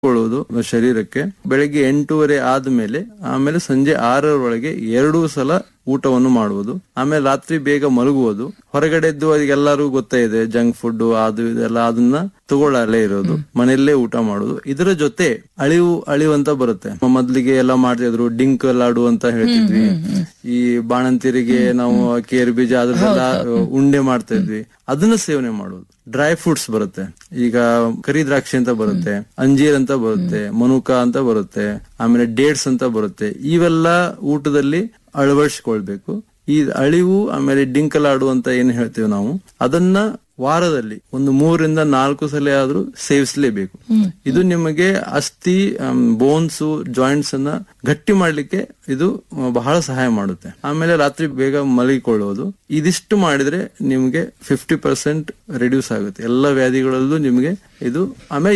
ಕೊಳ್ಳುವುದು ಶರೀರಕ್ಕೆ ಬೆಳಿಗ್ಗೆ 8:30 ಆದ್ಮೇಲೆ, ಆಮೇಲೆ ಸಂಜೆ 6:00 2 ಸಲ ಊಟವನ್ನು ಮಾಡುವುದು. ಆಮೇಲೆ ರಾತ್ರಿ ಬೇಗ ಮಲಗುವುದು. ಹೊರಗಡೆದ್ದು ಎಲ್ಲರಿಗೂ ಗೊತ್ತೇ ಇದೆ, ಜಂಕ್ ಫುಡ್ ಅದು ಇದೆಲ್ಲ ಅದನ್ನ ತಗೊಳ್ಳಲೇ ಇರೋದು, ಮನೆಯಲ್ಲೇ ಊಟ ಮಾಡುದು. ಇದರ ಜೊತೆ ಅಳಿವು ಅಂತ ಬರುತ್ತೆ. ಮೊದ್ಲಿಗೆ ಎಲ್ಲ ಮಾಡ್ತಿದ್ರು, ಡಿಂಕ್ ಲಾಡು ಅಂತ ಹೇಳ್ತಿದ್ವಿ. ಈ ಬಾಣಂತಿರಿಗೆ ನಾವು ಕೇರ್ ಬೀಜ ಅದ್ರದ್ದೆಲ್ಲ ಉಂಡೆ ಮಾಡ್ತಾ ಇದ್ವಿ, ಅದನ್ನ ಸೇವನೆ ಮಾಡುದು. ಡ್ರೈ ಫ್ರೂಟ್ಸ್ ಬರುತ್ತೆ, ಈಗ ಕರಿ ದ್ರಾಕ್ಷಿ ಅಂತ ಬರುತ್ತೆ, ಅಂಜೀರ್ ಅಂತ ಬರುತ್ತೆ, ಮನುಕ ಅಂತ ಬರುತ್ತೆ, ಆಮೇಲೆ ಡೇಟ್ಸ್ ಅಂತ ಬರುತ್ತೆ. ಇವೆಲ್ಲ ಊಟದಲ್ಲಿ ಅಳವಡಿಸಿಕೊಳ್ಬೇಕು. ಈ ಅಳಿವು ಆಮೇಲೆ ಡಿಂಕಲಾಡು ಅಂತ ಏನ್ ಹೇಳ್ತೇವೆ ನಾವು, ಅದನ್ನ ವಾರದಲ್ಲಿ ಒಂದು 3 ರಿಂದ 4 ಸಲ ಆದ್ರೂ ಸೇವಿಸಲೇಬೇಕು. ಇದು ನಿಮಗೆ ಅಸ್ಥಿ, ಬೋನ್ಸ್, ಜಾಯಿಂಟ್ಸ್ ಅನ್ನ ಗಟ್ಟಿ ಮಾಡ್ಲಿಕ್ಕೆ ಇದು ಬಹಳ ಸಹಾಯ ಮಾಡುತ್ತೆ. ಆಮೇಲೆ ರಾತ್ರಿ ಬೇಗ ಮಲಗಿಕೊಳ್ಳೋದು. ಇದಿಷ್ಟು ಮಾಡಿದ್ರೆ ನಿಮ್ಗೆ 50% ರಿಡ್ಯೂಸ್ ಆಗುತ್ತೆ ಎಲ್ಲ ವ್ಯಾಧಿಗಳಲ್ಲೂ ನಿಮ್ಗೆ ಇದು. ಆಮೇಲೆ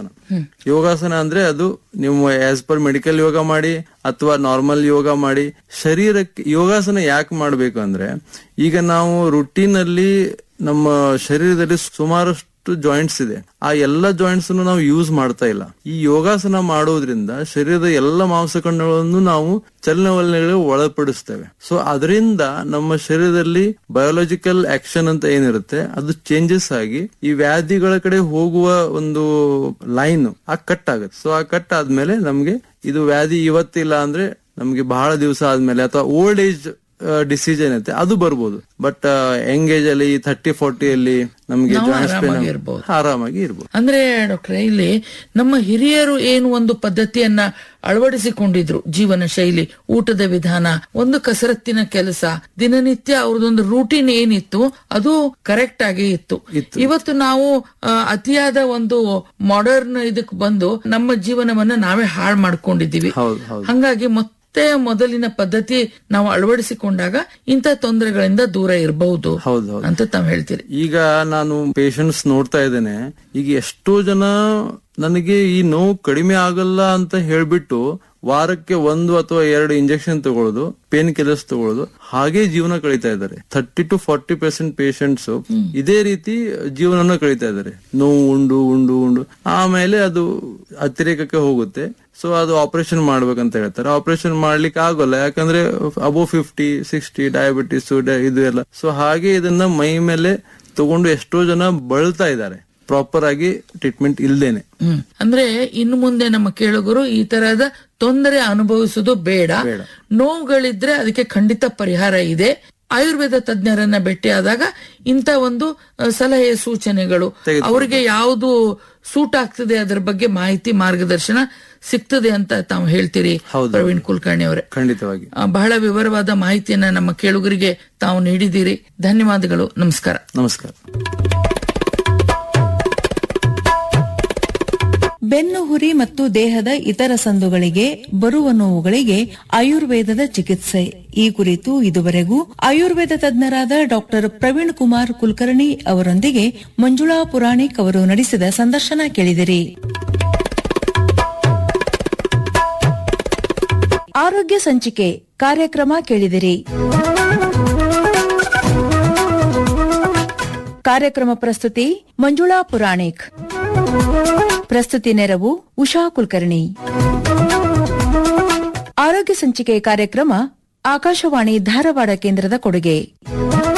ಯೋಗಾಸನ ಅಂದ್ರೆ ಅದು ನೀವು ಆಸ್ ಪರ್ ಮೆಡಿಕಲ್ ಯೋಗ ಮಾಡಿ ಅಥವಾ ನಾರ್ಮಲ್ ಯೋಗ ಮಾಡಿ. ಶರೀರಕ್ಕೆ ಯೋಗಾಸನ ಯಾಕೆ ಮಾಡ್ಬೇಕು ಅಂದ್ರೆ, ಈಗ ನಾವು ರುಟೀನ್ ಅಲ್ಲಿ ನಮ್ಮ ಶರೀರದಲ್ಲಿ ಸುಮಾರಷ್ಟು ಜಾಯಿಂಟ್ಸ್ ಇದೆ, ಆ ಎಲ್ಲ ಜಾಯಿಂಟ್ಸ್ ನಾವು ಯೂಸ್ ಮಾಡ್ತಾ ಇಲ್ಲ. ಈ ಯೋಗಾಸನ ಮಾಡೋದ್ರಿಂದ ಶರೀರದ ಎಲ್ಲ ಮಾಂಸಖಂಡಗಳನ್ನು ನಾವು ಚಲನವಲನಗಳಿಗೆ ಒಳಪಡಿಸ್ತೇವೆ. ಸೊ ಅದರಿಂದ ನಮ್ಮ ಶರೀರದಲ್ಲಿ ಬಯೋಲಾಜಿಕಲ್ ಆಕ್ಷನ್ ಅಂತ ಏನಿರುತ್ತೆ ಅದು ಚೇಂಜಸ್ ಆಗಿ ಈ ವ್ಯಾಧಿಗಳ ಕಡೆ ಹೋಗುವ ಒಂದು ಲೈನ್ ಕಟ್ ಆಗುತ್ತೆ. ಸೊ ಕಟ್ ಆದ್ಮೇಲೆ ನಮ್ಗೆ ಇದು ವ್ಯಾಧಿ ಇವತ್ತಿಲ್ಲ ಅಂದ್ರೆ ನಮ್ಗೆ ಬಹಳ ದಿವಸ ಆದ್ಮೇಲೆ ಅಥವಾ ಓಲ್ಡ್ ಏಜ್ ಡಿಸೀಸ್ ಏನೈತೆ ಅದು ಬರ್ಬೋದು. ಬಟ್ ಯಂಗ್ ಏಜ್ ಅಲ್ಲಿ 30-40 ಅಲ್ಲಿ ನಮ್ಗೆ ಜಾಯಿಂಟ್ಸ್ ಪೇನ್ ಆರಾಮಾಗಿ ಇರ್ಬೋದು. ಅಂದ್ರೆ ಡಾಕ್ಟ್ರೆ, ಇಲ್ಲಿ ನಮ್ಮ ಹಿರಿಯರು ಏನು ಒಂದು ಪದ್ಧತಿಯನ್ನ ಅಳವಡಿಸಿಕೊಂಡಿದ್ರು, ಜೀವನ ಶೈಲಿ, ಊಟದ ವಿಧಾನ, ಒಂದು ಕಸರತ್ತಿನ ಕೆಲಸ, ದಿನನಿತ್ಯ ಅವ್ರದೊಂದು ರೂಟೀನ್ ಏನಿತ್ತು ಅದು ಕರೆಕ್ಟ್ ಆಗಿ ಇತ್ತು. ಇವತ್ತು ನಾವು ಅತಿಯಾದ ಒಂದು ಮಾಡರ್ನ್ ಇದಕ್ ಬಂದು ನಮ್ಮ ಜೀವನವನ್ನ ನಾವೇ ಹಾಳು ಮಾಡ್ಕೊಂಡಿದ್ದೀವಿ. ಹಂಗಾಗಿ ಮೊದಲಿನ ಪದ್ಧತಿ ನಾವು ಅಳವಡಿಸಿಕೊಂಡಾಗ ಇಂಥ ತೊಂದರೆಗಳಿಂದ ದೂರ ಇರಬಹುದು ಅಂತ ತಾವ್ ಹೇಳ್ತೀರಿ. ಈಗ ನಾನು ಪೇಷಂಟ್ಸ್ ನೋಡ್ತಾ ಇದ್ದೇನೆ, ಈಗ ಎಷ್ಟೋ ಜನ ನನಗೆ ಈ ನೋವು ಕಡಿಮೆ ಆಗಲ್ಲ ಅಂತ ಹೇಳ್ಬಿಟ್ಟು ವಾರಕ್ಕೆ 1 ಅಥವಾ 2 ಇಂಜೆಕ್ಷನ್ ತಗೊಳ್ಳೋದು, ಪೇನ್ ಕಿಲ್ಲರ್ಸ್ ತಗೊಳ್ಳೋದು, ಹಾಗೆ ಜೀವನ ಕಳೀತಾ ಇದ್ದಾರೆ. 30-40% ಪೇಷಂಟ್ಸ್ ಇದೇ ರೀತಿ ಜೀವನ ಕಳೀತಾ ಇದ್ದಾರೆ. ನೋವು ಉಂಡು ಉಂಡು ಉಂಡು ಆಮೇಲೆ ಅದು ಅತಿರೇಕಕ್ಕೆ ಹೋಗುತ್ತೆ. ಸೊ ಅದು ಆಪರೇಷನ್ ಮಾಡ್ಬೇಕಂತ ಹೇಳ್ತಾರೆ. ಆಪರೇಷನ್ ಮಾಡ್ಲಿಕ್ಕೆ ಆಗೋಲ್ಲ, ಯಾಕಂದ್ರೆ ಅಬೋವ್ 50-60 ಡಯಾಬಿಟಿಸ್ ಇದು ಎಲ್ಲ. ಸೊ ಹಾಗೆ ಇದನ್ನ ಮೈ ಮೇಲೆ ತಗೊಂಡು ಎಷ್ಟೋ ಜನ ಬಳಲ್ತಾ ಇದ್ದಾರೆ, ಪ್ರಾಪರ್ ಆಗಿ ಟ್ರೀಟ್ಮೆಂಟ್ ಇಲ್ದೇನೆ. ಅಂದ್ರೆ ಇನ್ನು ಮುಂದೆ ನಮ್ಮ ಕೇಳುಗರು ಈ ತರಹದ ತೊಂದರೆ ಅನುಭವಿಸುವುದು ಬೇಡ. ನೋವುಗಳಿದ್ರೆ ಅದಕ್ಕೆ ಖಂಡಿತ ಪರಿಹಾರ ಇದೆ. ಆಯುರ್ವೇದ ತಜ್ಞರನ್ನ ಭೇಟಿಯಾದಾಗ ಇಂತ ಒಂದು ಸಲಹೆ ಸೂಚನೆಗಳು ಅವರಿಗೆ ಯಾವುದು ಸೂಟ್ ಆಗ್ತದೆ ಅದರ ಬಗ್ಗೆ ಮಾಹಿತಿ, ಮಾರ್ಗದರ್ಶನ ಸಿಗ್ತದೆ ಅಂತ ತಾವು ಹೇಳ್ತೀರಿ ಪ್ರವೀಣ್ ಕುಲಕರ್ಣಿ ಅವರೇ. ಖಂಡಿತವಾಗಿ ಬಹಳ ವಿವರವಾದ ಮಾಹಿತಿಯನ್ನ ನಮ್ಮ ಕೇಳುಗರಿಗೆ ತಾವು ನೀಡಿದ್ದೀರಿ. ಧನ್ಯವಾದಗಳು. ನಮಸ್ಕಾರ. ನಮಸ್ಕಾರ. ಬೆನ್ನು ಹುರಿ ಮತ್ತು ದೇಹದ ಇತರ ಸಂದುಗಳಿಗೆ ಬರುವ ನೋವುಗಳಿಗೆ ಆಯುರ್ವೇದದ ಚಿಕಿತ್ಸೆ, ಈ ಕುರಿತು ಇದುವರೆಗೂ ಆಯುರ್ವೇದ ತಜ್ಞರಾದ ಡಾಕ್ಟರ್ ಪ್ರವೀಣ್ ಕುಮಾರ್ ಕುಲಕರ್ಣಿ ಅವರೊಂದಿಗೆ ಮಂಜುಳಾ ಪುರಾಣಿಕ್ ಅವರು ನಡೆಸಿದ ಸಂದರ್ಶನ ಕೇಳಿದಿರಿ. ಆರೋಗ್ಯ ಸಂಚಿಕೆ ಕಾರ್ಯಕ್ರಮ ಕೇಳಿದಿರಿ. ಕಾರ್ಯಕ್ರಮ ಪ್ರಸ್ತುತಿ ಮಂಜುಳಾ ಪುರಾಣಿಕ್. ಪ್ರಸ್ತುತಿ ನೆರವು ಉಷಾ ಕುಲಕರ್ಣಿ. ಆರೋಗ್ಯ ಸಂಚಿಕೆ ಕಾರ್ಯಕ್ರಮ ಆಕಾಶವಾಣಿ ಧಾರವಾಡ ಕೇಂದ್ರದ ಕೊಡುಗೆ.